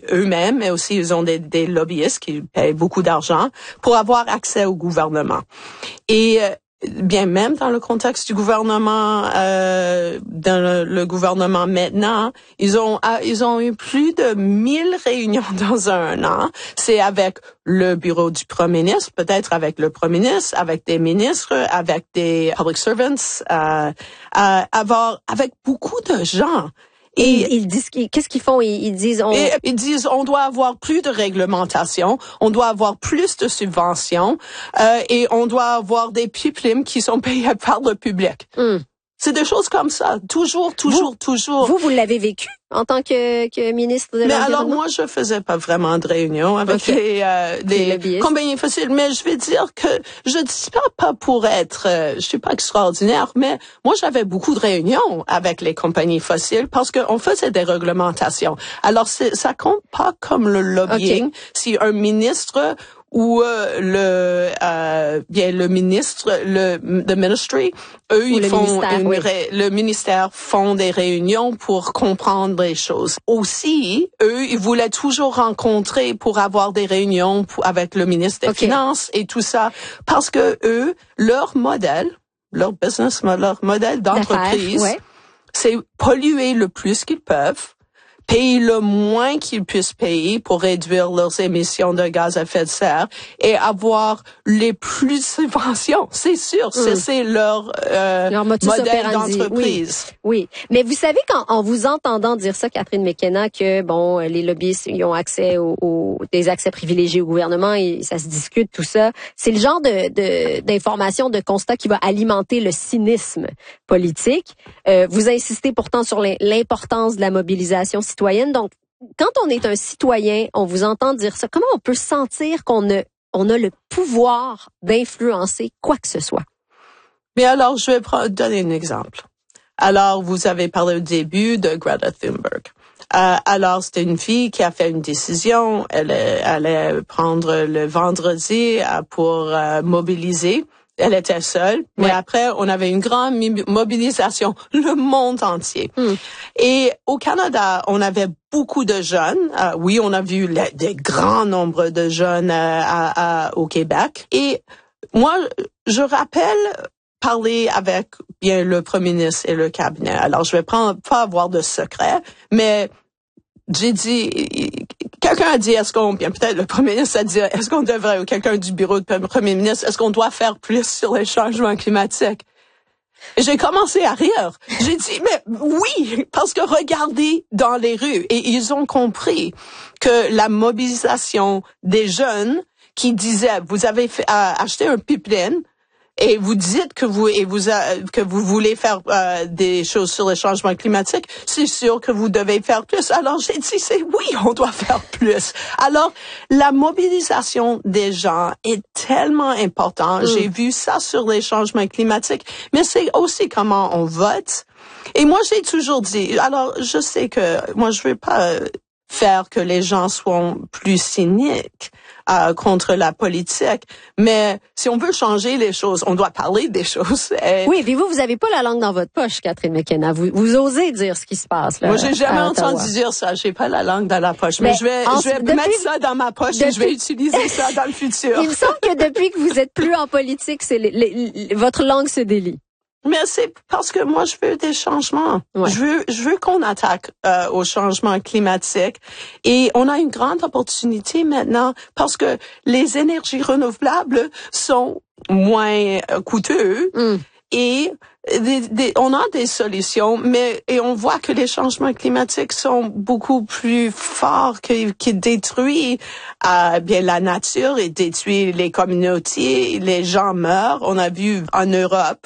eux-mêmes, mais aussi ils ont des lobbyistes qui payent beaucoup d'argent pour avoir accès au gouvernement. Et bien même dans le contexte du gouvernement, dans le gouvernement maintenant, ils ont eu plus de 1000 réunions dans un an. C'est avec le bureau du premier ministre, peut-être avec le premier ministre, avec des ministres, avec des public servants, avec beaucoup de gens. Et ils disent qu'est-ce qu'ils font? Ils disent on doit avoir plus de réglementation, on doit avoir plus de subventions et on doit avoir des pipelines qui sont payés par le public. C'est des choses comme ça, toujours. Vous l'avez vécu en tant que ministre de l'Environnement? Mais alors moi, je faisais pas vraiment de réunions avec les compagnies fossiles, mais je vais dire que je dis pas pour être, je suis pas extraordinaire, mais moi j'avais beaucoup de réunions avec les compagnies fossiles parce qu'on faisait des réglementations. Alors ça compte pas comme le lobbying. Si un ministre ou le ministre, le ministry, eux ils font le ministère font des réunions pour comprendre les choses. Aussi, eux ils voulaient toujours rencontrer pour avoir des réunions avec le ministre des Finances et tout ça parce que eux leur modèle d'entreprise, c'est polluer le plus qu'ils peuvent, payer le moins qu'ils puissent payer pour réduire leurs émissions de gaz à effet de serre et avoir les plus de subventions. C'est sûr, c'est leur modèle d'entreprise. Oui, mais vous savez qu'en vous entendant dire ça, Catherine McKenna, que bon, les lobbyistes ils ont accès des accès privilégiés au gouvernement et ça se discute tout ça, c'est le genre d'information, de constat qui va alimenter le cynisme politique. Vous insistez pourtant sur l'importance de la mobilisation citoyenne. Donc, quand on est un citoyen, on vous entend dire ça, comment on peut sentir qu'on a le pouvoir d'influencer quoi que ce soit? Mais alors, je vais donner un exemple. Alors, vous avez parlé au début de Greta Thunberg. Alors, c'était une fille qui a fait une décision. Elle allait prendre le vendredi pour mobiliser. Elle était seule, mais après, on avait une grande mobilisation, le monde entier. Et au Canada, on avait beaucoup de jeunes. Oui, on a vu des grands nombres de jeunes au Québec. Et moi, je rappelle parler avec bien le premier ministre et le cabinet. Alors, je vais pas avoir de secret, mais j'ai dit, quelqu'un a dit, peut-être le premier ministre a dit, est-ce qu'on devrait, ou quelqu'un du bureau du premier ministre, est-ce qu'on doit faire plus sur les changements climatiques? Et j'ai commencé à rire. J'ai dit, mais oui, parce que regardez dans les rues. Et ils ont compris que la mobilisation des jeunes qui disaient, vous avez acheté un pipeline, et vous dites que vous voulez faire des choses sur le changement climatique, c'est sûr que vous devez faire plus. Alors j'ai dit oui, on doit faire plus. Alors la mobilisation des gens est tellement importante. J'ai vu ça sur les changements climatiques, mais c'est aussi comment on vote. Et moi j'ai toujours dit, alors je sais que moi je veux pas faire que les gens soient plus cyniques contre la politique, mais si on veut changer les choses, on doit parler des choses. Oui, puis vous avez pas la langue dans votre poche, Catherine McKenna. Vous osez dire ce qui se passe là. Moi, j'ai jamais entendu dire ça. J'ai pas la langue dans la poche, mais je vais mettre ça dans ma poche et je vais utiliser ça dans le futur. Il me semble que depuis que vous êtes plus en politique, c'est votre langue se délie. Mais c'est parce que moi, je veux des changements. Ouais. Je veux qu'on attaque au changement climatique. Et on a une grande opportunité maintenant parce que les énergies renouvelables sont moins coûteuses. Et on a des solutions, et on voit que les changements climatiques sont beaucoup plus forts qui détruisent bien la nature et détruisent les communautés. Les gens meurent. On a vu en Europe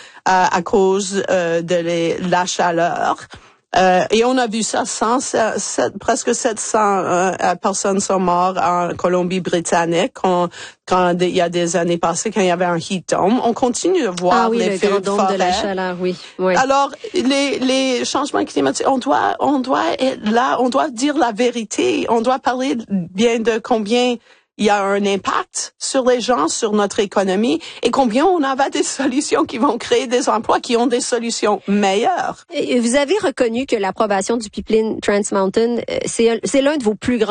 à cause de la chaleur. Et on a vu ça, presque 700 personnes sont mortes en Colombie-Britannique quand il y a des années passées, quand il y avait un heat dome. On continue de voir les feux de forêt. De la chaleur, oui. Alors, les changements climatiques, on doit être là, on doit dire la vérité, on doit parler bien de combien il y a un impact sur les gens, sur notre économie, et combien on a des solutions qui vont créer des emplois, qui ont des solutions meilleures. Et vous avez reconnu que l'approbation du pipeline Trans Mountain, c'est l'un de vos plus grands